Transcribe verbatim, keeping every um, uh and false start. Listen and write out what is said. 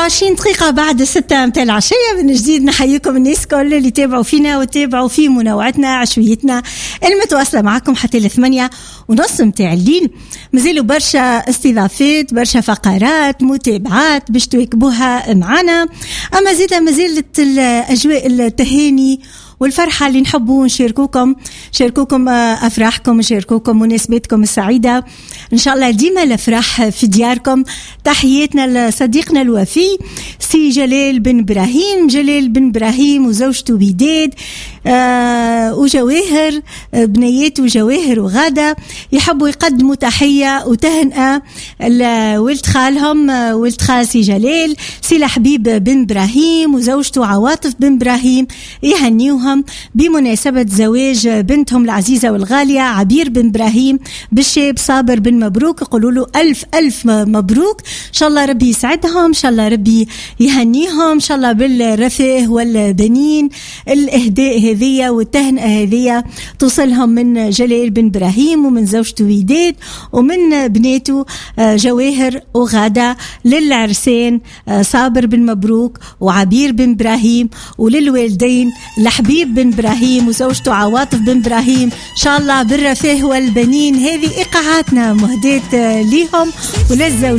وعشرين دقيقة بعد ستة متاع العشية من جديد نحييكم الناس كل اللي تابعوا فينا وتابعوا في منوعتنا عشويتنا المتواصلة معكم حتى الثمانية ونص متاع الليل. مازالوا برشا استضافات، برشا فقرات، متابعات باش تواكبوها معنا. أما زيدا مازالت الأجواء التهاني والفرحة اللي نحبوا نشاركوكم شاركوكم أفراحكم، نشاركوكم مناسباتكم السعيدة إن شاء الله ديما الأفراح في دياركم. تحياتنا لصديقنا الوفي سي جلال بن إبراهيم، جلال بن إبراهيم وزوجته بيداد آه وجواهر بنيات وجواهر وغادة، يحبوا يقدموا تحية وتهنئة لولد خالهم ولد خال سي جلال سي لحبيب بن إبراهيم وزوجته عواطف بن إبراهيم، يهنيوهم بمناسبة زواج بنتهم العزيزة والغالية عبير بن إبراهيم بالشاب صابر بن مبروك. يقولوا له ألف ألف مبروك، إن شاء الله ربي يسعدهم، إن شاء الله ربي يهنيهم، إن شاء الله بالرفاه والبنين. الإهداء هذية والتهنئة هذية توصلهم من جلال بن إبراهيم ومن زوجته وداد ومن بناته جواهر وغادة للعرسان صابر بن مبروك وعبير بن إبراهيم، وللوالدين لحبيب بن إبراهيم وزوجته عواطف بن إبراهيم، إن شاء الله بالرفاه والبنين. هذه إيقاعاتنا مهداة ليهم وللزوج